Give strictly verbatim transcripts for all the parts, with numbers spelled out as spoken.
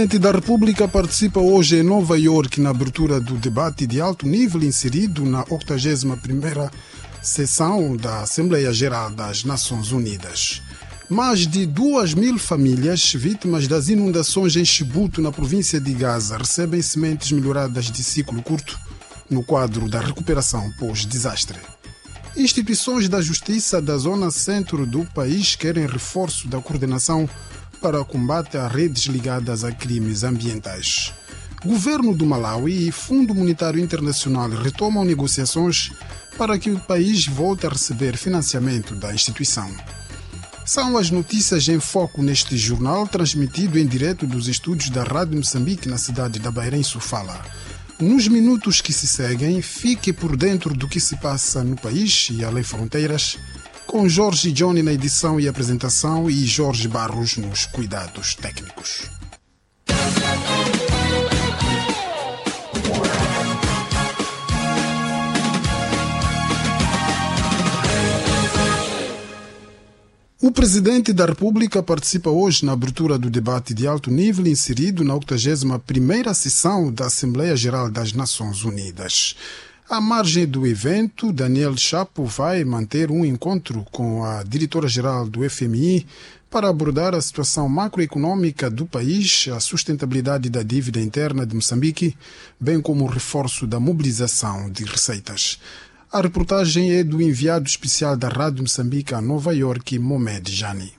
O presidente da República participa hoje em Nova Iorque na abertura do debate de alto nível inserido na octagésima primeira sessão da Assembleia Geral das Nações Unidas. Mais de duas mil famílias vítimas das inundações em Chibuto, na província de Gaza, recebem sementes melhoradas de ciclo curto no quadro da recuperação pós-desastre. Instituições da justiça da zona centro do país querem reforço da coordenação para combate a redes ligadas a crimes ambientais. Governo do Malawi e Fundo Monetário Internacional retomam negociações para que o país volte a receber financiamento da instituição. São as notícias em foco neste jornal, transmitido em direto dos estúdios da Rádio Moçambique na cidade da Beira, em Sofala. Nos minutos que se seguem, fique por dentro do que se passa no país e além fronteiras, com Jorge Johnny na edição e apresentação e Jorge Barros nos cuidados técnicos. O presidente da República participa hoje na abertura do debate de alto nível inserido na octagésima primeira sessão da Assembleia Geral das Nações Unidas. À margem do evento, Daniel Chapo vai manter um encontro com a diretora-geral do F M I para abordar a situação macroeconômica do país, a sustentabilidade da dívida interna de Moçambique, bem como o reforço da mobilização de receitas. A reportagem é do enviado especial da Rádio Moçambique a Nova Iorque, Mohamed Jani.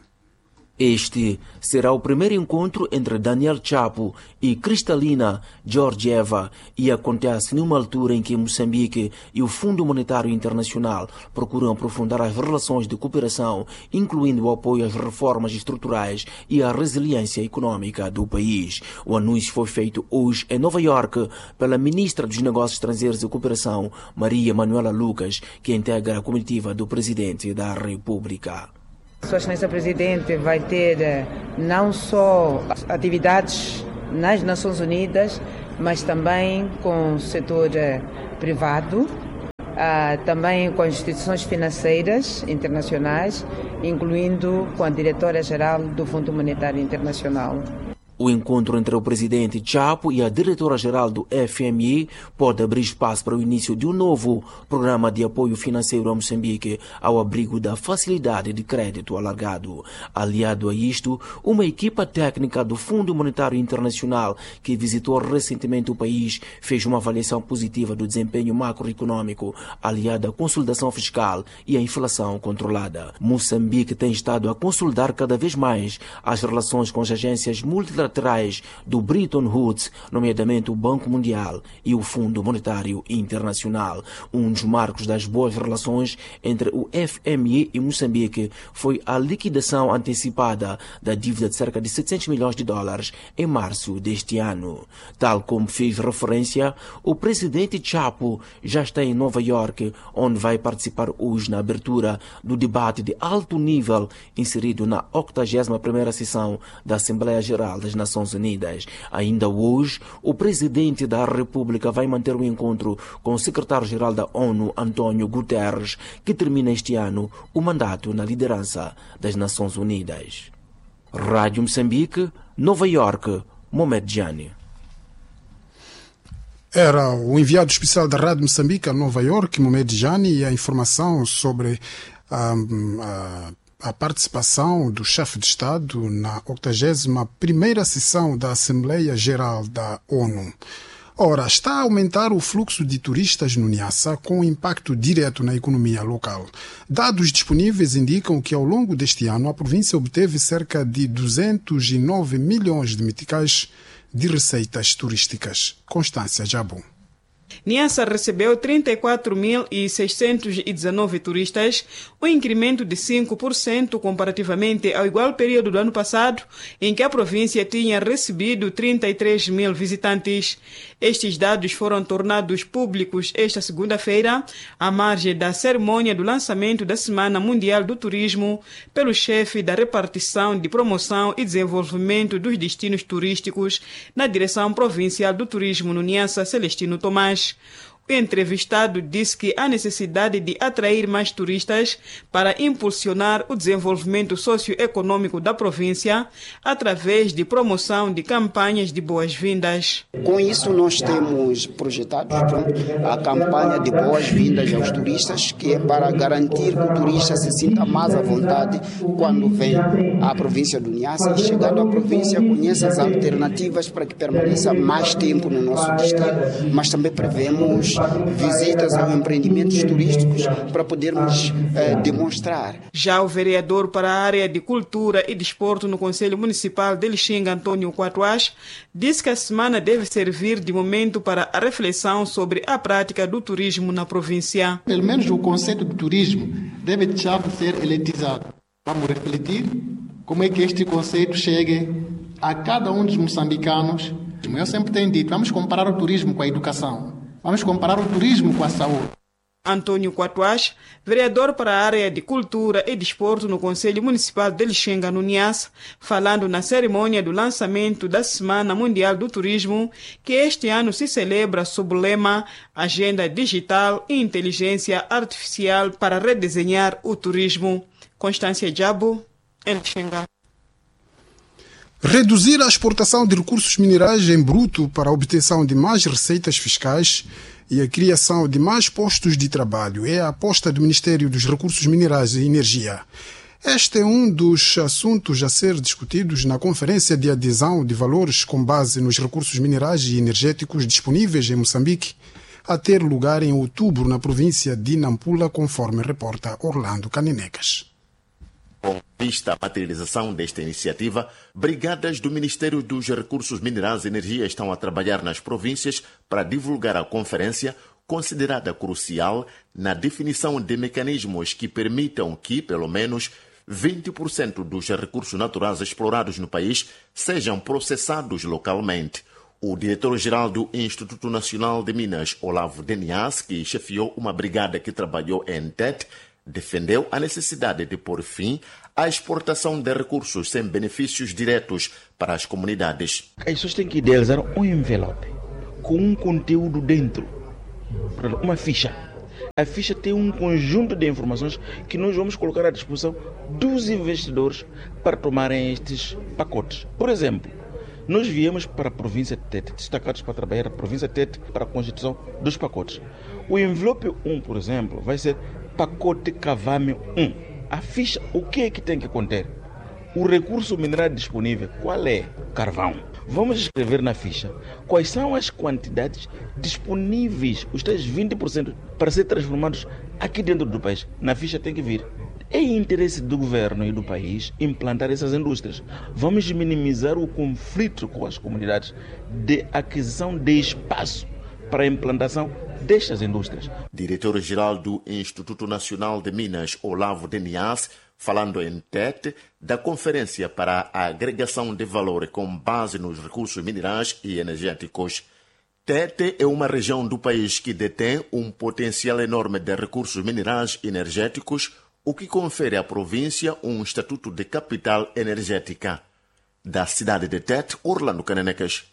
Este será o primeiro encontro entre Daniel Chapo e Kristalina Georgieva e acontece numa altura em que Moçambique e o Fundo Monetário Internacional procuram aprofundar as relações de cooperação, incluindo o apoio às reformas estruturais e à resiliência econômica do país. O anúncio foi feito hoje em Nova Iorque pela ministra dos Negócios Estrangeiros e Cooperação, Maria Manuela Lucas, que integra a comitiva do presidente da República. Sua Excelência Presidente vai ter não só atividades nas Nações Unidas, mas também com o setor privado, também com as instituições financeiras internacionais, incluindo com a diretora-geral do Fundo Monetário Internacional. O encontro entre o presidente Chapo e a diretora-geral do F M I pode abrir espaço para o início de um novo programa de apoio financeiro a Moçambique ao abrigo da facilidade de crédito alargado. Aliado a isto, uma equipa técnica do Fundo Monetário Internacional que visitou recentemente o país fez uma avaliação positiva do desempenho macroeconômico, aliada à consolidação fiscal e à inflação controlada. Moçambique tem estado a consolidar cada vez mais as relações com as agências multilaterais do Bretton Woods, nomeadamente o Banco Mundial e o Fundo Monetário Internacional. Um dos marcos das boas relações entre o F M I e Moçambique foi a liquidação antecipada da dívida de cerca de setecentos milhões de dólares em março deste ano. Tal como fez referência, o presidente Chapo já está em Nova Iorque, onde vai participar hoje na abertura do debate de alto nível inserido na octagésima primeira sessão da Assembleia Geral das Nações Unidas. Ainda hoje, o presidente da República vai manter um encontro com o secretário-geral da ONU, António Guterres, que termina este ano o mandato na liderança das Nações Unidas. Rádio Moçambique, Nova Iorque, Mohamed Jani. Era o enviado especial da Rádio Moçambique a Nova Iorque, Mohamed Jani, e a informação sobre a, a a participação do chefe de Estado na octagésima primeira sessão da Assembleia Geral da ONU. Ora, está a aumentar o fluxo de turistas no Niassa com impacto direto na economia local. Dados disponíveis indicam que ao longo deste ano a província obteve cerca de duzentos e nove milhões de meticais de receitas turísticas. Constância Jabum. Niassa recebeu trinta e quatro mil seiscentos e dezenove turistas, um incremento de cinco por cento comparativamente ao igual período do ano passado, em que a província tinha recebido trinta e três mil visitantes. Estes dados foram tornados públicos esta segunda-feira, à margem da cerimônia do lançamento da Semana Mundial do Turismo, pelo chefe da repartição de promoção e desenvolvimento dos destinos turísticos na Direção Provincial do Turismo no Niassa, Celestino Tomás. O entrevistado disse que há necessidade de atrair mais turistas para impulsionar o desenvolvimento socioeconômico da província através de promoção de campanhas de boas-vindas. Com isso, nós temos projetado pronto, a campanha de boas-vindas aos turistas, que é para garantir que o turista se sinta mais à vontade quando vem à província do Niassa e, chegando à província, conheça as alternativas para que permaneça mais tempo no nosso destino. Mas também prevemos visitas a empreendimentos turísticos para podermos eh, demonstrar. Já o vereador para a área de Cultura e Desporto no Conselho Municipal de Lixinga, Antônio Quatuás, disse que a semana deve servir de momento para a reflexão sobre a prática do turismo na província. Pelo menos o conceito de turismo deve deixar de ser elitizado. Vamos refletir como é que este conceito chegue a cada um dos moçambicanos. Eu sempre tenho dito, vamos comparar o turismo com a educação. Vamos comparar o turismo com a saúde. Antônio Quatuás, vereador para a área de Cultura e Desporto no Conselho Municipal de Lixinga, no Niassa, falando na cerimônia do lançamento da Semana Mundial do Turismo, que este ano se celebra sob o lema Agenda Digital e Inteligência Artificial para redesenhar o turismo. Constância Jabo, em Lixinga. Reduzir a exportação de recursos minerais em bruto para a obtenção de mais receitas fiscais e a criação de mais postos de trabalho é a aposta do Ministério dos Recursos Minerais e Energia. Este é um dos assuntos a ser discutidos na Conferência de Adesão de Valores com base nos recursos minerais e energéticos disponíveis em Moçambique, a ter lugar em outubro na província de Nampula, conforme reporta Orlando Caninecas. Com vista à materialização desta iniciativa, brigadas do Ministério dos Recursos Minerais e Energia estão a trabalhar nas províncias para divulgar a conferência, considerada crucial na definição de mecanismos que permitam que, pelo menos, vinte por cento dos recursos naturais explorados no país sejam processados localmente. O diretor-geral do Instituto Nacional de Minas, Olavo Denias, que chefiou uma brigada que trabalhou em Tete, defendeu a necessidade de pôr fim à exportação de recursos sem benefícios diretos para as comunidades. As pessoas têm que idealizar um envelope com um conteúdo dentro, uma ficha. A ficha tem um conjunto de informações que nós vamos colocar à disposição dos investidores para tomarem estes pacotes. Por exemplo, nós viemos para a província de Tete, destacados para trabalhar a província de Tete para a constituição dos pacotes. O envelope um, por exemplo, vai ser pacote Cavame um. A ficha, o que é que tem que conter? O recurso mineral disponível, qual é? Carvão. Vamos escrever na ficha quais são as quantidades disponíveis, os tais vinte por cento, para ser transformados aqui dentro do país. Na ficha tem que vir. É interesse do governo e do país implantar essas indústrias. Vamos minimizar o conflito com as comunidades de aquisição de espaço para a implantação destas indústrias. Diretor-geral do Instituto Nacional de Minas, Olavo Denias, falando em Tete, da Conferência para a Agregação de Valor com base nos recursos minerais e energéticos. Tete é uma região do país que detém um potencial enorme de recursos minerais e energéticos, o que confere à província um estatuto de capital energética. Da cidade de Tete, Orlando Canenecas.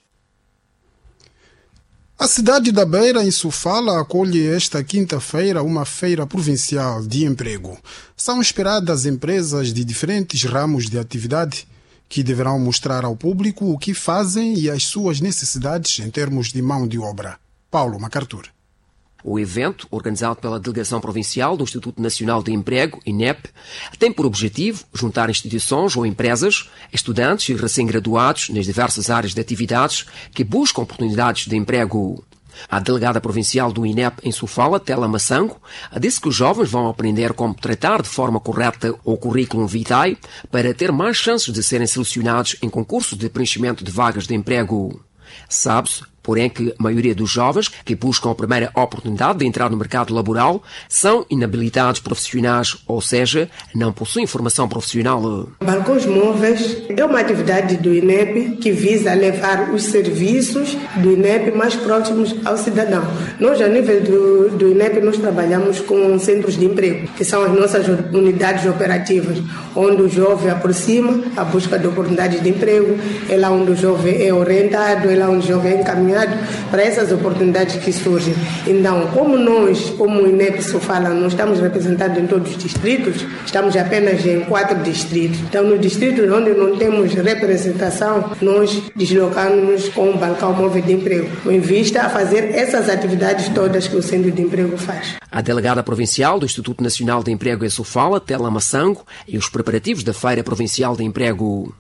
A cidade da Beira, em Sofala, acolhe esta quinta-feira uma feira provincial de emprego. São esperadas empresas de diferentes ramos de atividade que deverão mostrar ao público o que fazem e as suas necessidades em termos de mão de obra. Paulo MacArthur. O evento, organizado pela Delegação Provincial do Instituto Nacional de Emprego, I N E P, tem por objetivo juntar instituições ou empresas, estudantes e recém-graduados nas diversas áreas de atividades que buscam oportunidades de emprego. A delegada provincial do I N E P em Sofala, Tela Massango, disse que os jovens vão aprender como tratar de forma correta o currículo vitae para ter mais chances de serem selecionados em concursos de preenchimento de vagas de emprego. Sabe-se, porém, que a maioria dos jovens que buscam a primeira oportunidade de entrar no mercado laboral são inabilitados profissionais, ou seja, não possuem formação profissional. Balcões móveis é uma atividade do I N E P que visa levar os serviços do I N E P mais próximos ao cidadão. Nós, a nível do, do I N E P, nós trabalhamos com centros de emprego, que são as nossas unidades operativas, onde o jovem aproxima a busca de oportunidades de emprego, é lá onde o jovem é orientado, é lá onde o jovem é encaminhado direcionado para essas oportunidades que surgem. Então, como nós, como o INEP Sofala, não estamos representados em todos os distritos, estamos apenas em quatro distritos. Então, no distrito onde não temos representação, nós deslocamos com o balcão móvel de emprego, em vista a fazer essas atividades todas que o Centro de Emprego faz. A delegada provincial do Instituto Nacional de Emprego em Sofala, Tela Massango, e os preparativos da Feira Provincial de Emprego.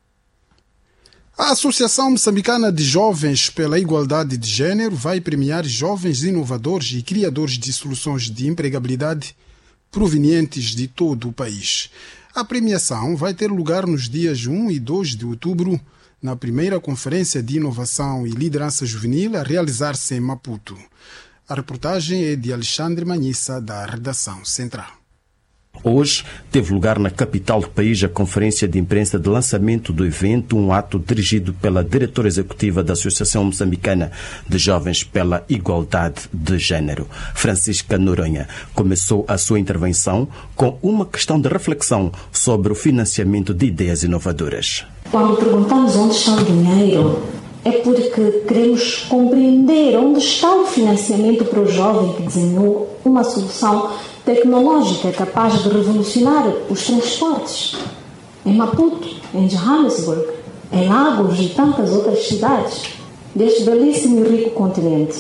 A Associação Moçambicana de Jovens pela Igualdade de Gênero vai premiar jovens inovadores e criadores de soluções de empregabilidade provenientes de todo o país. A premiação vai ter lugar nos dias um e dois de outubro, na primeira Conferência de Inovação e Liderança Juvenil a realizar-se em Maputo. A reportagem é de Alexandre Manhissa, da Redação Central. Hoje teve lugar na capital do país a conferência de imprensa de lançamento do evento, um ato dirigido pela diretora executiva da Associação Moçambicana de Jovens pela Igualdade de Gênero. Francisca Noronha começou a sua intervenção com uma questão de reflexão sobre o financiamento de ideias inovadoras. Quando perguntamos onde está o dinheiro, é porque queremos compreender onde está o financiamento para o jovem que desenhou uma solução tecnológica capaz de revolucionar os transportes. Em Maputo, em Johannesburg, em Lagos e tantas outras cidades deste belíssimo e rico continente.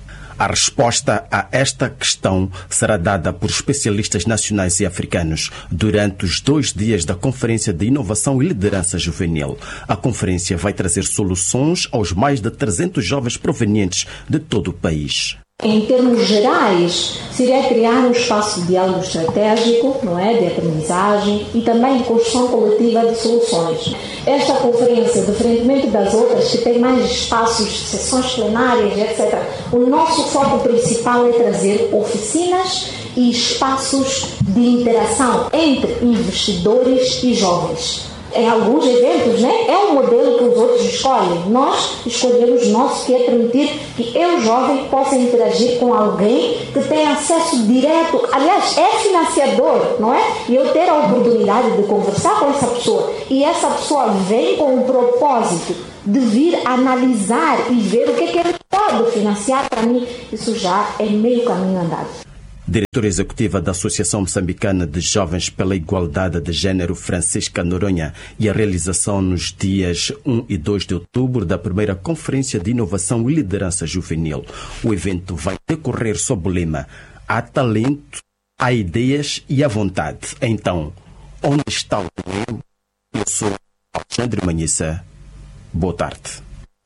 A resposta a esta questão será dada por especialistas nacionais e africanos durante os dois dias da Conferência de Inovação e Liderança Juvenil. A conferência vai trazer soluções aos mais de trezentos jovens provenientes de todo o país. Em termos gerais, seria criar um espaço de diálogo estratégico, não é, de aprendizagem e também de construção coletiva de soluções. Esta conferência, diferentemente das outras, que tem mais espaços, sessões plenárias, etcétera, o nosso foco principal é trazer oficinas e espaços de interação entre investidores e jovens. Em alguns eventos, né, é um modelo que os outros escolhem. Nós escolhemos o nosso, que é permitir que eu, jovem, possa interagir com alguém que tem acesso direto, aliás, é financiador, não é? E eu ter a oportunidade de conversar com essa pessoa. E essa pessoa vem com o propósito de vir analisar e ver o que é que ele pode financiar. Para mim, isso já é meio caminho andado. Diretora executiva da Associação Moçambicana de Jovens pela Igualdade de Gênero, Francisca Noronha, e a realização nos dias um e dois de outubro da primeira Conferência de Inovação e Liderança Juvenil. O evento vai decorrer sob o lema "Há talento, há ideias e há vontade". Então, onde está o dinheiro? Eu sou Alexandre Manhissa. Boa tarde.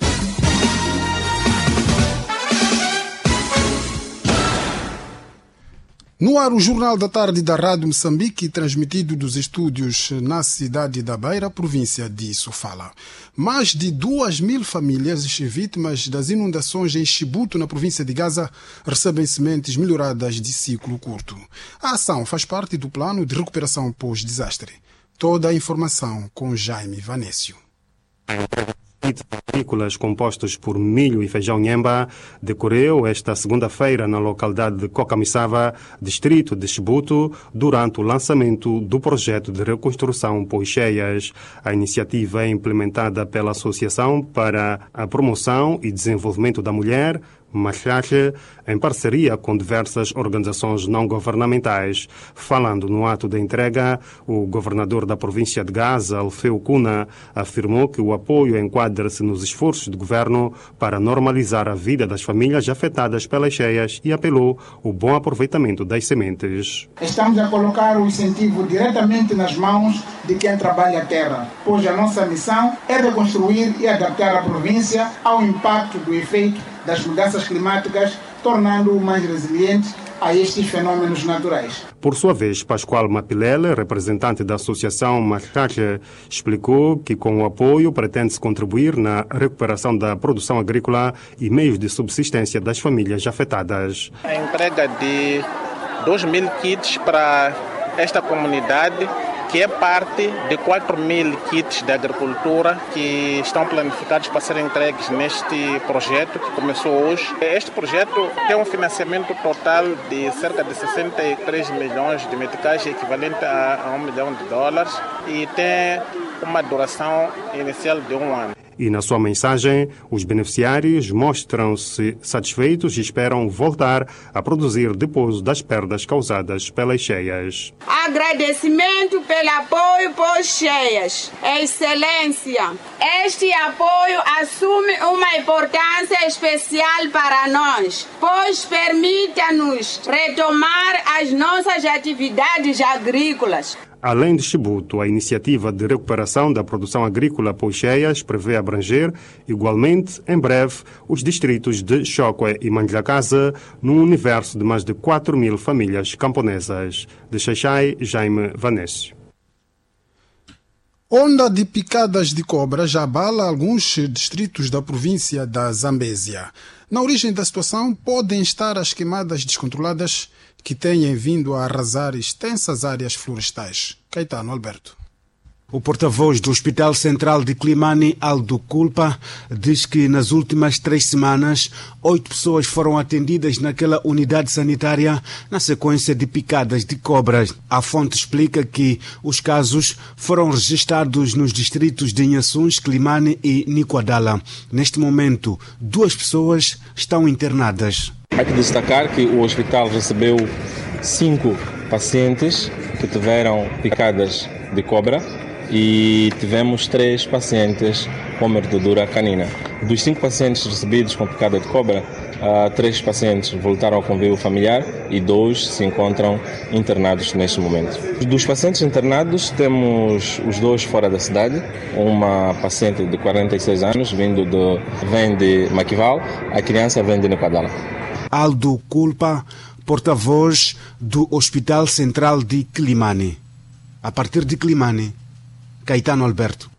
No ar, o Jornal da Tarde da Rádio Moçambique, transmitido dos estúdios na cidade da Beira, província de Sofala. Mais de duas mil famílias vítimas das inundações em Chibuto, na província de Gaza, recebem sementes melhoradas de ciclo curto. A ação faz parte do plano de recuperação pós-desastre. Toda a informação com Jaime Vanécio. Agrícolas compostos por milho e feijão nhemba decorreu esta segunda-feira na localidade de Cocamissava, distrito de Chibuto, durante o lançamento do projeto de reconstrução pós-cheias. A iniciativa é implementada pela Associação para a Promoção e Desenvolvimento da Mulher, Machache, em parceria com diversas organizações não governamentais. Falando no ato da entrega, o governador da província de Gaza, Alfeu Cuna, afirmou que o apoio enquadra-se nos esforços do governo para normalizar a vida das famílias afetadas pelas cheias e apelou ao bom aproveitamento das sementes. Estamos a colocar o incentivo diretamente nas mãos de quem trabalha a terra, pois a nossa missão é reconstruir e adaptar a província ao impacto do efeito das mudanças climáticas, tornando-o mais resiliente a estes fenômenos naturais. Por sua vez, Pascoal Mapilele, representante da Associação Machache, explicou que com o apoio pretende-se contribuir na recuperação da produção agrícola e meios de subsistência das famílias afetadas. A entrega de dois mil kits para esta comunidade, que é parte de quatro mil kits de agricultura que estão planificados para serem entregues neste projeto que começou hoje. Este projeto tem um financiamento total de cerca de sessenta e três milhões de meticais, equivalente a, a um milhão de dólares, e tem uma duração inicial de um ano. E na sua mensagem, os beneficiários mostram-se satisfeitos e esperam voltar a produzir depois das perdas causadas pelas cheias. Agradecimento pelo apoio pós-cheias. Excelência, este apoio assume uma importância especial para nós, pois permite-nos retomar as nossas atividades agrícolas. Além de tributo, a iniciativa de recuperação da produção agrícola pós-cheias prevê abranger, igualmente, em breve, os distritos de Choque e Mandlacasa, num universo de mais de quatro mil famílias camponesas. De Xaixai, Jaime Vanésio. Onda de picadas de cobra já abala alguns distritos da província da Zambésia. Na origem da situação podem estar as queimadas descontroladas que têm vindo a arrasar extensas áreas florestais. Caetano Alberto. O porta-voz do Hospital Central de Climane, Aldo Culpa, diz que nas últimas três semanas, oito pessoas foram atendidas naquela unidade sanitária na sequência de picadas de cobras. A fonte explica que os casos foram registrados nos distritos de Inhaçuns, Climane e Nicoadala. Neste momento, duas pessoas estão internadas. Há que destacar que o hospital recebeu cinco pacientes que tiveram picadas de cobra e tivemos três pacientes com mordedura canina. Dos cinco pacientes recebidos com picada de cobra, uh, três pacientes voltaram ao convívio familiar e dois se encontram internados neste momento. Dos pacientes internados, temos os dois fora da cidade, uma paciente de quarenta e seis anos vindo de, vem de Maquival, a criança vem de Nicoadala. Aldo Culpa, porta-voz do Hospital Central de Climane. A partir de Climane, Caetano Alberto.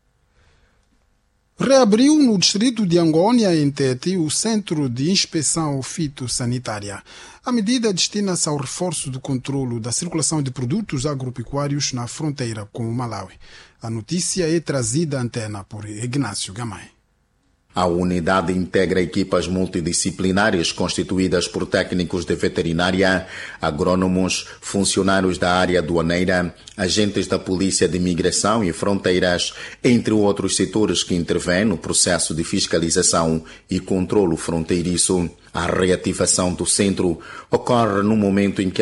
Reabriu no distrito de Angônia, em Tete, o Centro de Inspeção Fitossanitária. A medida destina-se ao reforço do controlo da circulação de produtos agropecuários na fronteira com o Malawi. A notícia é trazida à antena por Ignácio Gamay. A unidade integra equipas multidisciplinares constituídas por técnicos de veterinária, agrônomos, funcionários da área aduaneira, agentes da Polícia de Imigração e Fronteiras, entre outros setores que intervêm no processo de fiscalização e controlo fronteiriço. A reativação do centro ocorre no momento em que